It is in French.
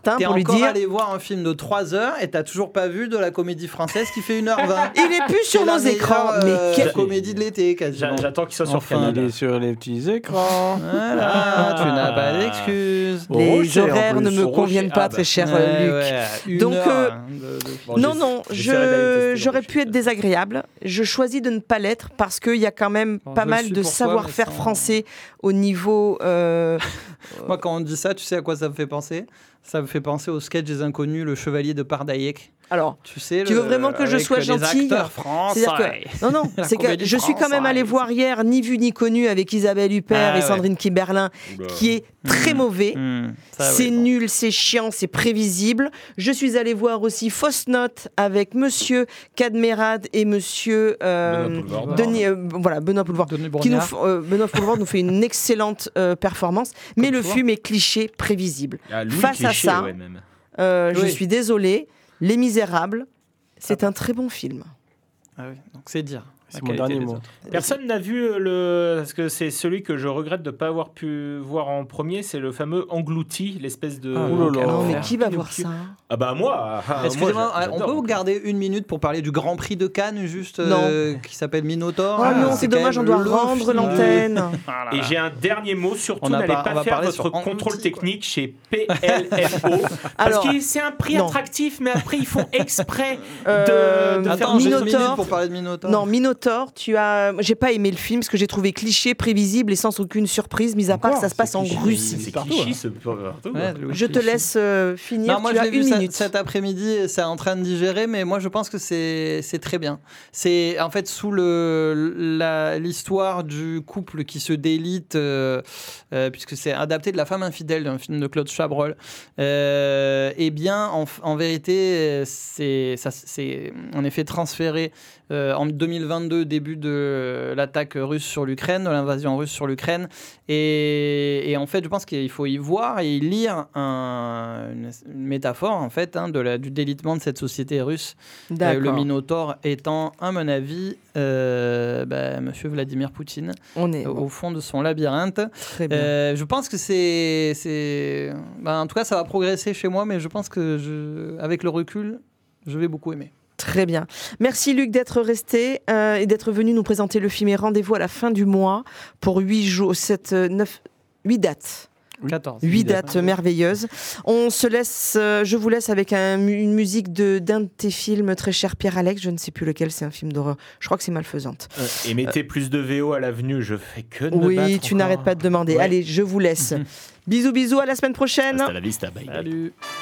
Martin T'es pour lui encore dire... allé voir un film de 3 heures et t'as toujours pas vu de la comédie française qui fait 1h20. Il est plus sur C'est nos la écrans. meilleure, Mais quelle... comédie de l'été, quasiment. J'attends qu'il soit sur Enfin, Canal. Il est sur les petits écrans. Voilà, tu n'as pas d'excuses. Les horaires ne me conviennent pas, très cher Luc. Une Donc, heure, Non, j'aurais pu être désagréable. Je choisis de ne pas l'être parce qu'il y a quand même pas je mal suis de pour toi, savoir-faire mais sans- français au niveau... Moi, quand on dit ça, tu sais à quoi ça me fait penser ? Ça me fait penser au sketch des Inconnus, le chevalier de Pardaïek. Alors, tu sais, tu veux vraiment que je avec sois les gentille ? acteurs français. C'est-à-dire que, non, La c'est que comédie je suis quand même allée voir hier Ni vu ni connu avec Isabelle Huppert et Sandrine Kiberlin, qui est très mauvais. C'est nul, c'est chiant, c'est prévisible. Je suis allée voir aussi Fausse Note avec Monsieur Cadmerade et Monsieur Benoît Poulvord. Benoît Poulvord nous fait une excellente performance, mais le film est cliché, prévisible. Face à ça, je suis désolée. Les Misérables, c'est un très bon film. Ah oui, donc c'est dire. C'est mon dernier mot. Personne n'a vu parce que c'est celui que je regrette de ne pas avoir pu voir en premier, c'est le fameux Englouti, l'espèce de... Non, mais qui va voir ça ? Ah bah moi. Excusez-moi, on peut vous garder une minute pour parler du Grand Prix de Cannes, juste qui s'appelle Minotaur. Oh non, c'est dommage, on doit rendre l'antenne. Et j'ai un dernier mot, surtout n'allez pas faire votre contrôle technique chez PLFO, parce que c'est un prix attractif, mais après ils font exprès de faire Minotaur pour parler de Minotaur. Non, Minotaur, j'ai pas aimé le film parce que j'ai trouvé cliché, prévisible et sans aucune surprise, mis à part que ça se passe en Russie. C'est cliché ce Je te laisse finir. Non, moi tu je as l'ai vu une minute. cet après-midi, c'est en train de digérer, mais moi je pense que c'est très bien. C'est en fait sous l'histoire du couple qui se délite, puisque c'est adapté de La femme infidèle, d'un film de Claude Chabrol. Eh bien, en vérité, c'est en effet transféré en 2022, début de l'attaque russe sur l'Ukraine, de l'invasion russe sur l'Ukraine. Et en fait, je pense qu'il faut y voir et y lire une métaphore en fait, du délitement de cette société russe. Le Minotaure étant, à mon avis, Monsieur Vladimir Poutine, au fond de son labyrinthe. Très bien. Je pense que c'est... en tout cas, ça va progresser chez moi, mais je pense que avec le recul, je vais beaucoup aimer. Très bien. Merci Luc d'être resté et d'être venu nous présenter le film. Et rendez-vous à la fin du mois pour 8 dates. 14. 8 dates merveilleuses. Je vous laisse avec une musique d'un de tes films très cher Pierre-Alex. Je ne sais plus lequel, c'est un film d'horreur. Je crois que c'est Malfaisante. Et mettez plus de VO à l'avenue, je fais que de me Oui, battre tu encore. n'arrêtes pas de demander. Ouais. Allez, je vous laisse. Bisous, à la semaine prochaine. Hasta la vista, bye. Salut.